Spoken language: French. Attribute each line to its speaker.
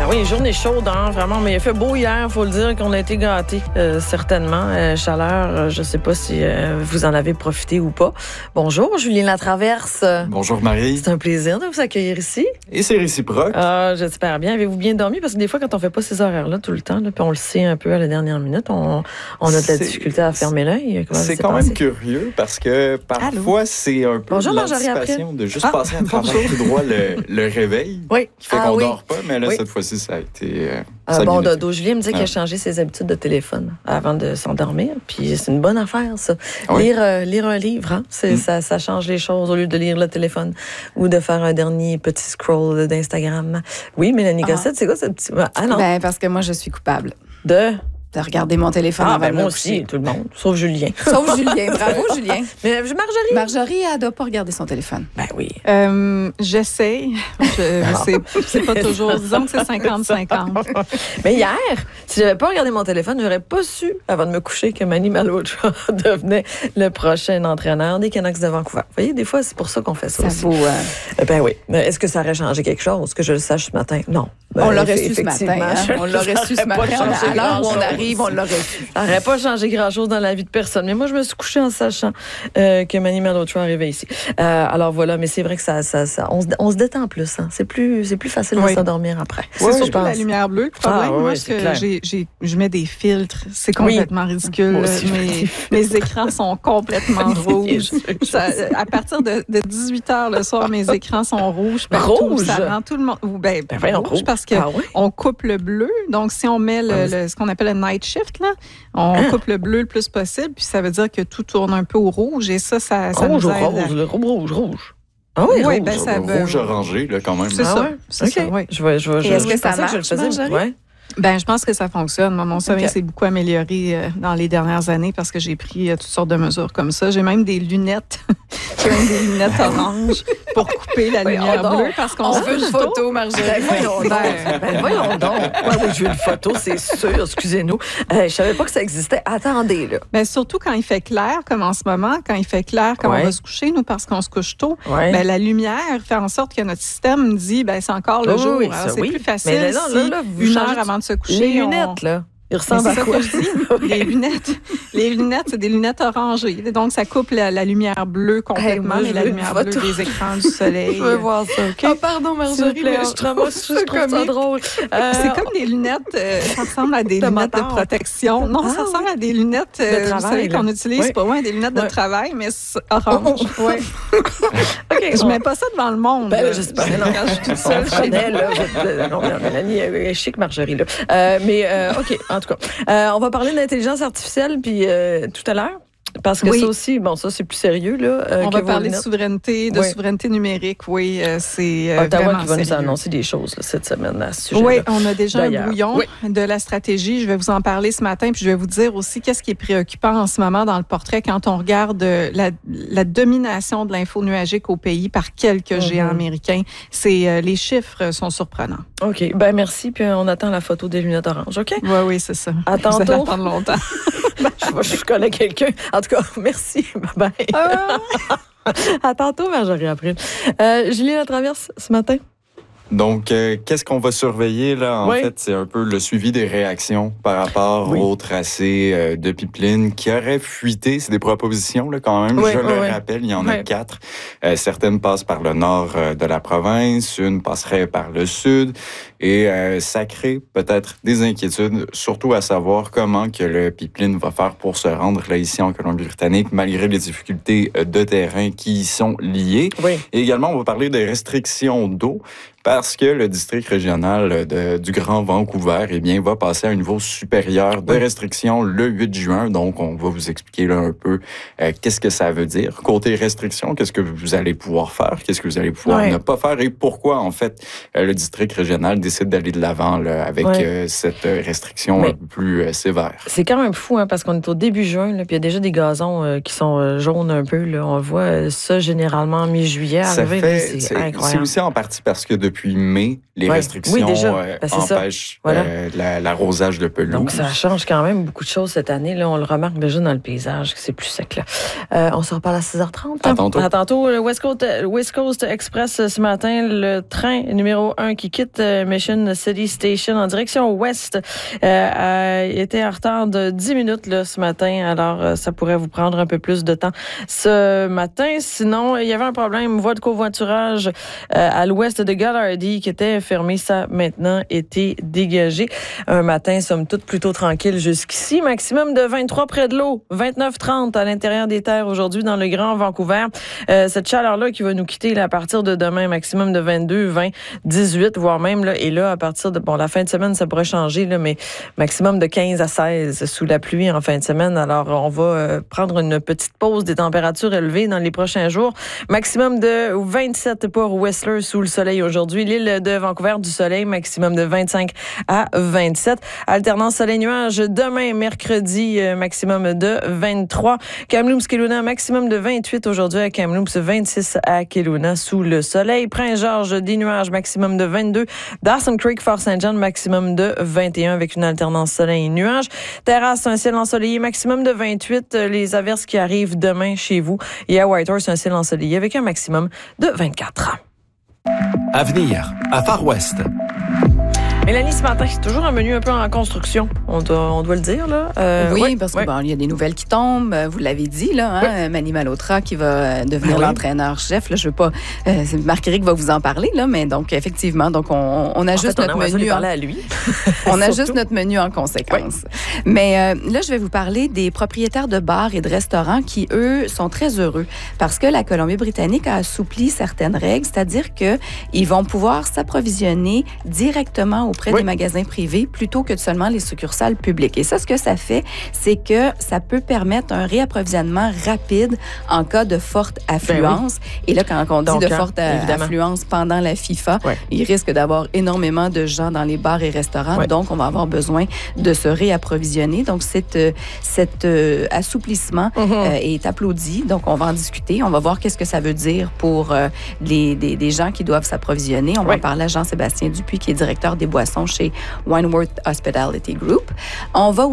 Speaker 1: oui, journée chaude, hein, vraiment. Mais il a fait beau hier, il faut le dire, qu'on a été gâtés, certainement. Chaleur, je ne sais pas si vous en avez profité ou pas. Bonjour, Julien Latraverse.
Speaker 2: Bonjour, Marie.
Speaker 1: C'est un plaisir de vous accueillir ici.
Speaker 2: Et c'est réciproque.
Speaker 1: J'espère bien. Avez-vous bien dormi? Parce que des fois, quand on ne fait pas ces horaires-là tout le temps, là, puis on le sait un peu à la dernière minute, on a de la difficulté à fermer l'œil.
Speaker 2: C'est quand même curieux parce que parfois, c'est un peu l'anticipation de juste passer à travers tout droit le réveil qui fait qu'on ne dort pas. Mais là, cette fois-ci, ça a été...
Speaker 1: bon dodo. Julien me dit qu'il a changé ses habitudes de téléphone avant de s'endormir. Puis c'est une bonne affaire, ça. Oui. Lire un livre, hein? Ça change les choses au lieu de lire le téléphone ou de faire un dernier petit scroll d'Instagram. Oui, Mélanie Cossette, c'est quoi ce petit... Ah non.
Speaker 3: Ben, parce que moi, je suis coupable.
Speaker 1: De
Speaker 3: regarder mon téléphone avant de me
Speaker 1: moi
Speaker 3: coucher.
Speaker 1: aussi, tout le monde. Sauf Julien.
Speaker 3: Sauf Julien. Bravo, Julien.
Speaker 1: Mais
Speaker 3: Marjorie, elle ne doit pas regarder son téléphone.
Speaker 1: Ben oui.
Speaker 4: J'essaie. C'est pas toujours. Disons que c'est 50-50.
Speaker 1: Mais hier, si j'avais pas regardé mon téléphone, j'aurais pas su, avant de me coucher, que Manny Malhotra devenait le prochain entraîneur des Canucks de Vancouver. Vous voyez, des fois, c'est pour ça qu'on fait ça aussi.
Speaker 3: Vaut,
Speaker 1: Ben oui. Mais est-ce que ça aurait changé quelque chose, que je le sache ce matin? Non.
Speaker 3: Ben, on l'aurait su ce matin. On l'aurait su ce matin. À l'heure où on arrive, on l'aurait su.
Speaker 1: Ça n'aurait pas changé grand-chose dans la vie de personne. Mais moi, je me suis couchée en sachant que Manny Malhotra arrivait ici. Alors voilà, mais c'est vrai que on se détend plus. Hein. C'est plus facile de s'endormir après.
Speaker 4: C'est surtout la lumière bleue. Le problème, moi, c'est que je mets des filtres. C'est complètement ridicule.
Speaker 1: Moi aussi,
Speaker 4: mes écrans sont complètement rouges. À partir de 18h le soir, mes écrans sont rouges.
Speaker 1: Rouge?
Speaker 4: Ça rend tout le monde... rouge parce qu'on coupe le bleu. Donc, si on met ce qu'on appelle le night shift, là, on coupe le bleu le plus possible, puis ça veut dire que tout tourne un peu au rouge, et ça
Speaker 1: rouge
Speaker 4: nous aide.
Speaker 1: Rouge. Ah oui,
Speaker 2: rouge orangé, là, quand même.
Speaker 4: C'est ça. C'est ça, oui.
Speaker 3: Est-ce que ça marche, Marjorie?
Speaker 4: Ben, je pense que ça fonctionne. Mon sommeil s'est beaucoup amélioré dans les dernières années parce que j'ai pris toutes sortes de mesures comme ça. J'ai même des lunettes. J'ai même des lunettes oranges pour couper la lumière bleue parce qu'on
Speaker 3: veut une photo, Marjorie.
Speaker 1: Voyons donc. Oui, je veux une photo, c'est sûr. Excusez-nous. Je savais pas que ça existait. Attendez, là.
Speaker 4: Ben, surtout quand il fait clair, comme en ce moment, quand il fait clair, quand on va se coucher, nous, parce qu'on se couche tôt, ben, la lumière fait en sorte que notre système dit, ben, c'est encore le jour. Alors, c'est plus facile. Mais là, une heure avant de se coucher.
Speaker 1: Les lunettes, là. Ils ressemblent à quoi?
Speaker 4: Les lunettes, c'est des lunettes orangées. Donc, ça coupe la lumière bleue complètement, mais la lumière bleue des écrans du soleil.
Speaker 1: Je veux voir ça, OK?
Speaker 3: Oh, pardon, Marjorie, mais
Speaker 1: je trouve ça drôle.
Speaker 4: C'est comme des lunettes, ça ressemble à des lunettes de protection. Non, ça ressemble à des lunettes de travail qu'on utilise pour des lunettes de travail, mais orange. Oui. OK. Je mets pas ça devant le monde.
Speaker 1: Ben, j'espère. Quand je suis toute seule chez elle. Non, Mélanie est chic, Marjorie, là. Mais, OK. En tout cas, on va parler d'intelligence artificielle puis tout à l'heure. Parce que ça aussi, bon, ça, c'est plus sérieux, là.
Speaker 4: On va parler de souveraineté numérique, c'est
Speaker 1: Ottawa
Speaker 4: vraiment
Speaker 1: qui va nous
Speaker 4: sérieux.
Speaker 1: annoncer des choses là, cette semaine à ce sujet-là.
Speaker 4: Oui, on a déjà un brouillon de la stratégie. Je vais vous en parler ce matin, puis je vais vous dire aussi qu'est-ce qui est préoccupant en ce moment dans le portrait quand on regarde la domination de l'info nuagique au pays par quelques géants américains. Les chiffres sont surprenants.
Speaker 1: OK. Ben merci, puis on attend la photo des lunettes oranges, OK?
Speaker 4: Oui, c'est ça.
Speaker 1: À tantôt.
Speaker 4: Vous allez attendre longtemps.
Speaker 1: Je connais quelqu'un. En tout cas, merci. Bye-bye. À tantôt, Marjorie, après. Julien Latraverse, ce matin.
Speaker 2: Donc, qu'est-ce qu'on va surveiller, là? En fait, c'est un peu le suivi des réactions par rapport au tracé de pipeline qui aurait fuité. C'est des propositions, là, quand même. Je le rappelle, il y en a 4. Certaines passent par le nord de la province, une passerait par le sud. Et ça crée peut-être des inquiétudes, surtout à savoir comment que le pipeline va faire pour se rendre là, ici en Colombie-Britannique, malgré les difficultés de terrain qui y sont liées. Et également, on va parler des restrictions d'eau. Parce que le district régional du Grand Vancouver va passer à un niveau supérieur de restriction le 8 juin. Donc, on va vous expliquer là un peu qu'est-ce que ça veut dire. Côté restriction, qu'est-ce que vous allez pouvoir faire, qu'est-ce que vous allez pouvoir ne pas faire et pourquoi, en fait, le district régional décide d'aller de l'avant là, avec cette restriction un peu plus sévère. C'est
Speaker 1: quand même fou, hein, parce qu'on est au début juin, puis il y a déjà des gazons qui sont jaunes un peu. Là. On voit ça généralement mi-juillet arriver. C'est incroyable.
Speaker 2: C'est aussi en partie parce que depuis mai, les restrictions empêchent l'arrosage de pelouse.
Speaker 1: Donc, ça change quand même beaucoup de choses cette année. Là, on le remarque déjà dans le paysage que c'est plus sec. Là. On se reparle à 6h30.
Speaker 2: À tantôt.
Speaker 1: À tantôt. Le West Coast Express ce matin, le train numéro 1 qui quitte Mission City Station en direction ouest était en retard de 10 minutes là, ce matin. Alors, ça pourrait vous prendre un peu plus de temps ce matin. Sinon, il y avait un problème, voie de covoiturage à l'ouest de Gallardy qui était fermée. Ça, maintenant, été dégagé. Un matin, somme toute, plutôt tranquille jusqu'ici. Maximum de 23 près de l'eau, 29-30 à l'intérieur des terres aujourd'hui dans le Grand Vancouver. Cette chaleur-là qui va nous quitter là, à partir de demain, maximum de 22, 20, 18, voire même, là, et là, à partir de, la fin de semaine, ça pourrait changer, là, mais maximum de 15 à 16 sous la pluie en fin de semaine. Alors, on va prendre une petite pause des températures élevées dans les prochains jours. Maximum de 27 pour Whistler sous le soleil aujourd'hui. L'île de Vancouver du soleil, maximum de 25 à 27. Alternance soleil-nuage demain, mercredi, maximum de 23. Kamloops, Kelowna, maximum de 28 aujourd'hui à Kamloops, 26 à Kelowna sous le soleil. Prince-Georges, des nuages, maximum de 22. Dawson Creek, Fort Saint-John, maximum de 21 avec une alternance soleil et nuages. Terrasse, un ciel ensoleillé, maximum de 28. Les averses qui arrivent demain chez vous. Et à Whitehorse, un ciel ensoleillé avec un maximum de 24.
Speaker 5: Avenir, à Far West.
Speaker 1: Mélanie, ce matin, c'est toujours un menu un peu en construction, on doit le dire. Là.
Speaker 3: Oui, parce que il y a des nouvelles qui tombent. Vous l'avez dit, là, Manny Malhotra qui va devenir l'entraîneur-chef. Là, je veux pas... Marc-Éric va vous en parler, là, mais donc, effectivement, donc on ajuste notre menu.
Speaker 1: À lui.
Speaker 3: On ajuste notre menu en conséquence. Oui. Mais là, je vais vous parler des propriétaires de bars et de restaurants qui, eux, sont très heureux parce que la Colombie-Britannique a assoupli certaines règles, c'est-à-dire qu'ils vont pouvoir s'approvisionner directement auprès des magasins privés plutôt que seulement les succursales publiques. Et ça, ce que ça fait, c'est que ça peut permettre un réapprovisionnement rapide en cas de forte affluence. Et là, quand on dit de forte affluence pendant la FIFA, il risque d'avoir énormément de gens dans les bars et restaurants. Donc, on va avoir besoin de se réapprovisionner. Donc, cet assouplissement est applaudi. Donc, on va en discuter. On va voir qu'est-ce que ça veut dire pour des gens qui doivent s'approvisionner. On va en parler à Jean-Sébastien Dupuis, qui est directeur des boissons chez Wineworth Hospitality Group. On va